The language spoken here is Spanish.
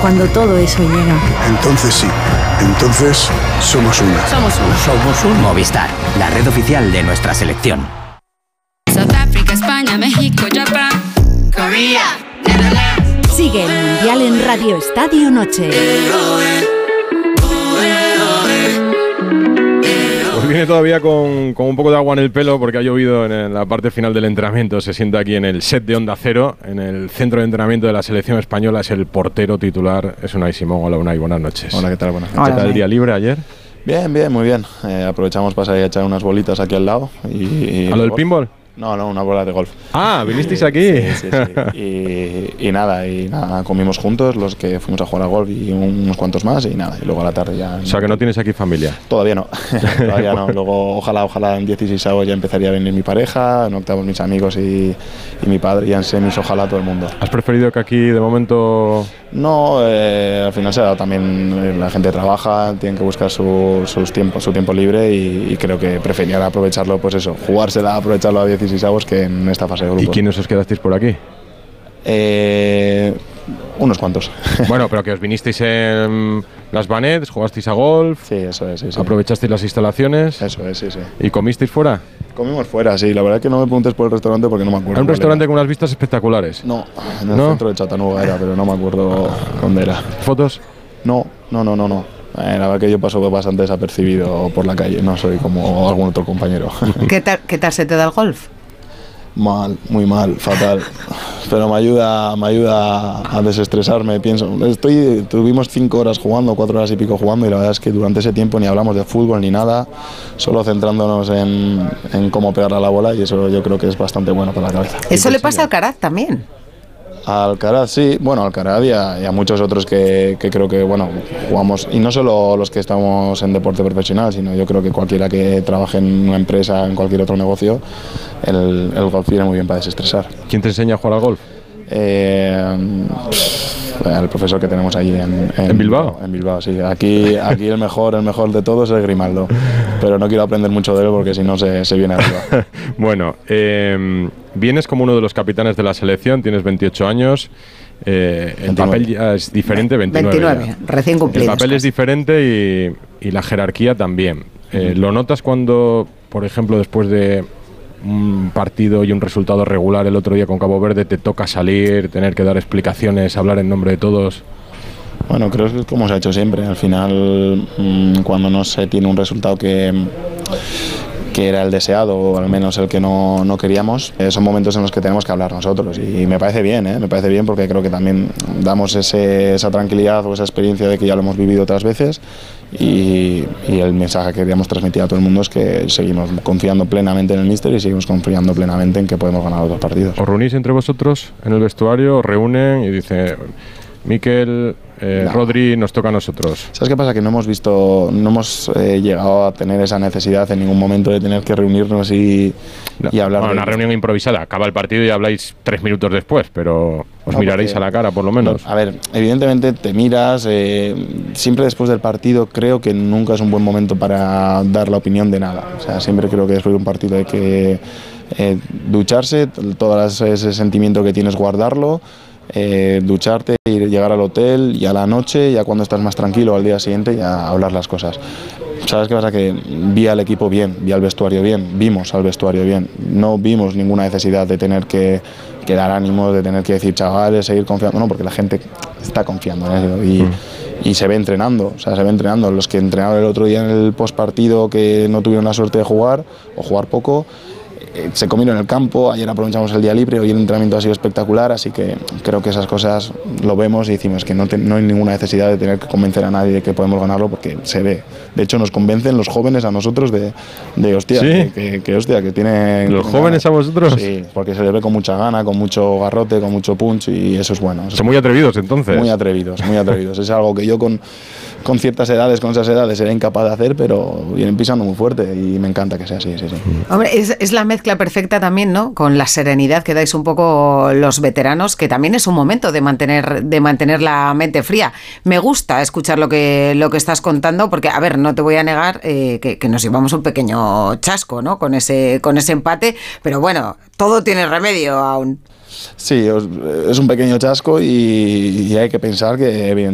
cuando todo eso llega. Entonces sí, entonces somos una. Somos un Movistar, la red oficial de nuestra selección. South Africa, España, México, Japón, Corea, Netherlands. Sigue el Mundial en Radio Estadio Noche. Pues viene todavía con un poco de agua en el pelo porque ha llovido en la parte final del entrenamiento. Se sienta aquí en el set de Onda Cero, en el centro de entrenamiento de la selección española. Es el portero titular, es Unai Simón. Hola Unai, buenas noches. Hola, ¿qué tal? Buenas noches. ¿Qué tal el día libre ayer? Bien, muy bien. Aprovechamos para salir a echar unas bolitas aquí al lado. ¿A lo del pinball? No, una bola de golf. Ah, ¿vinisteis aquí? Sí. Y nada, comimos juntos los que fuimos a jugar a golf y unos cuantos más y nada, y luego a la tarde ya... O sea, que no tienes aquí familia. Todavía no, todavía no. Luego ojalá en 16avos ya empezaría a venir mi pareja, en octavos mis amigos y mi padre, y en semis ojalá todo el mundo. ¿Has preferido que aquí de momento...? No, al final se ha dado también, la gente trabaja, tienen que buscar su tiempo libre y creo que prefería aprovecharlo, pues eso, jugársela, aprovecharlo a 16avos que en esta fase de grupos. ¿Y quiénes os quedasteis por aquí? Unos cuantos. Bueno, pero que os vinisteis en las Banets, jugasteis a golf. Sí, eso es. Sí. ¿Aprovechasteis las instalaciones? Eso es, sí. ¿Y comisteis fuera? Comimos fuera, sí. La verdad es que no me preguntes por el restaurante porque no me acuerdo. ¿Era un restaurante con unas vistas espectaculares? No, en el centro de Chattanooga era, pero no me acuerdo dónde era. ¿Fotos? No. La verdad que yo paso bastante desapercibido por la calle, no soy como algún otro compañero. ¿Qué tal se te da el golf? Mal, muy mal, fatal. Pero me ayuda a desestresarme, pienso. Tuvimos 5 horas jugando, 4 horas y pico jugando, y la verdad es que durante ese tiempo ni hablamos de fútbol ni nada, solo centrándonos en cómo pegarle a la bola, y eso yo creo que es bastante bueno para la cabeza. Eso le pasa a Alcaraz también. A Alcaraz sí, bueno, a Alcaraz y a muchos otros que creo que jugamos, y no solo los que estamos en deporte profesional, sino yo creo que cualquiera que trabaje en una empresa, en cualquier otro negocio, el golf viene muy bien para desestresar. ¿Quién te enseña a jugar al golf? El profesor que tenemos allí en Bilbao. En Bilbao, sí. Aquí el mejor de todos es Grimaldo, pero no quiero aprender mucho de él porque si no se viene arriba. Bueno, vienes como uno de los capitanes de la selección, tienes 28 años. El papel ya es diferente, 29 recién cumplidos. El papel es diferente y la jerarquía también. ¿Lo notas cuando, por ejemplo, después de un partido y un resultado regular el otro día con Cabo Verde, te toca salir, tener que dar explicaciones, hablar en nombre de todos? Bueno, creo que es como se ha hecho siempre. Al final, cuando no se tiene un resultado que era el deseado, o al menos el que no queríamos, son momentos en los que tenemos que hablar nosotros, y me parece bien, me parece bien, porque creo que también damos esa tranquilidad o esa experiencia de que ya lo hemos vivido otras veces, y el mensaje que queríamos transmitir a todo el mundo es que seguimos confiando plenamente en el míster y seguimos confiando plenamente en que podemos ganar otros partidos. ¿Os reunís entre vosotros en el vestuario, os reúnen y dice Mikel, no. Rodri, nos toca a nosotros? ¿Sabes qué pasa? Que no hemos llegado a tener esa necesidad en ningún momento de tener que reunirnos y hablar. Bueno, una reunión improvisada, acaba el partido y habláis 3 minutos después, pero os miraréis a la cara por lo menos. A ver, evidentemente te miras, siempre después del partido creo que nunca es un buen momento para dar la opinión de nada. O sea, siempre creo que después de un partido hay que ducharse, todo ese sentimiento que tienes guardarlo, ducharte, llegar al hotel, y a la noche, ya cuando estás más tranquilo, al día siguiente ya hablar las cosas. ¿Sabes qué pasa? Que vi al equipo bien, vi al vestuario bien, vimos al vestuario bien, no vimos ninguna necesidad de tener que dar ánimos, de tener que decir chavales, seguir confiando, no, porque la gente está confiando en eso y se ve entrenando, o sea, se ve entrenando. Los que entrenaron el otro día en el postpartido, que no tuvieron la suerte de jugar o jugar poco, se comieron en el campo. Ayer aprovechamos el día libre, hoy el entrenamiento ha sido espectacular, así que creo que esas cosas lo vemos y decimos que no hay ninguna necesidad de tener que convencer a nadie de que podemos ganarlo, porque se ve. De hecho, nos convencen los jóvenes a nosotros de hostia, ¿sí? que tienen... ¿Los jóvenes a vosotros? Sí, porque se les ve con mucha gana, con mucho garrote, con mucho punch, y eso es bueno. Son muy atrevidos entonces. Muy atrevidos. Es algo que yo con ciertas edades, con esas edades, era incapaz de hacer, pero vienen pisando muy fuerte y me encanta que sea así, sí. Hombre, es la mezcla perfecta también, ¿no? Con la serenidad que dais un poco los veteranos, que también es un momento de mantener la mente fría. Me gusta escuchar lo que estás contando, porque, a ver, no te voy a negar que nos llevamos un pequeño chasco, ¿no? Con ese empate, pero bueno, todo tiene remedio aún. Sí, es un pequeño chasco y hay que pensar que, evidentemente,